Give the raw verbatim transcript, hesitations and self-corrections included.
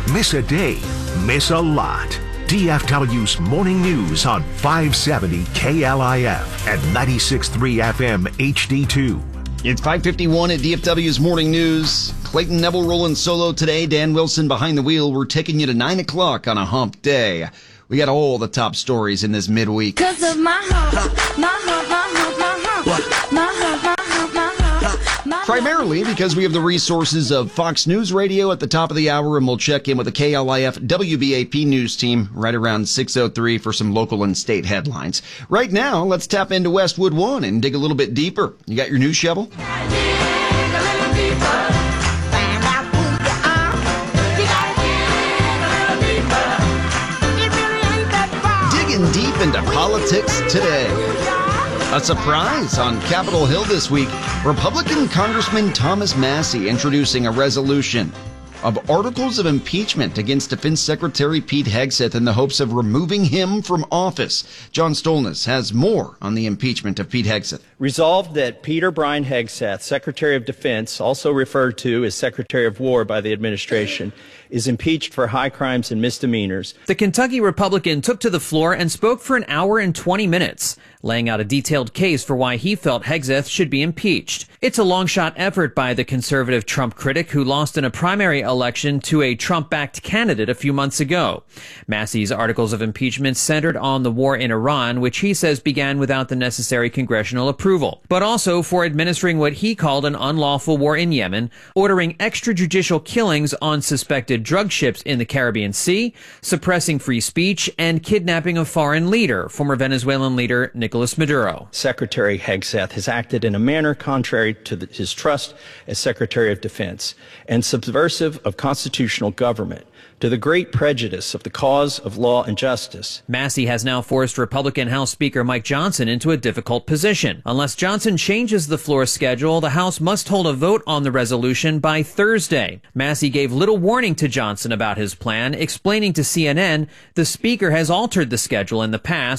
Miss a day, miss a lot. D F W's Morning News on five seventy K L I F and ninety-six point three F M H D two. It's five fifty-one at D F W's Morning News. Clayton Neville rolling solo today. Dan Wilson behind the wheel. We're taking you to nine o'clock on a hump day. We got all the top stories in this midweek. Cause of my hump, my hump, my hump, my hump, my hump, my hump, my hump. Primarily because we have the resources of Fox News Radio at the top of the hour, and we'll check in with the K L I F W B A P news team right around six oh three for some local and state headlines. Right now, let's tap into Westwood One and dig a little bit deeper. You got your news shovel? Digging deep into politics today. A surprise on Capitol Hill this week. Republican Congressman Thomas Massie introducing a resolution of articles of impeachment against Defense Secretary Pete Hegseth in the hopes of removing him from office. John Stolness has more on the impeachment of Pete Hegseth. Resolved that Peter Brian Hegseth, Secretary of Defense, also referred to as Secretary of War by the administration, is impeached for high crimes and misdemeanors. The Kentucky Republican took to the floor and spoke for an hour and twenty minutes, laying out a detailed case for why he felt Hegseth should be impeached. It's a long-shot effort by the conservative Trump critic who lost in a primary election to a Trump-backed candidate a few months ago. Massie's articles of impeachment centered on the war in Iran, which he says began without the necessary congressional approval, but also for administering what he called an unlawful war in Yemen, ordering extrajudicial killings on suspected drug ships in the Caribbean Sea, suppressing free speech, and kidnapping a foreign leader, former Venezuelan leader Nicolas Maduro. Secretary Hegseth has acted in a manner contrary to the, his trust as Secretary of Defense and subversive of constitutional government, to the great prejudice of the cause of law and justice. Massie has now forced Republican House Speaker Mike Johnson into a difficult position. Unless Johnson changes the floor schedule, the House must hold a vote on the resolution by Thursday. Massie gave little warning to Johnson about his plan, explaining to C N N the Speaker has altered the schedule in the past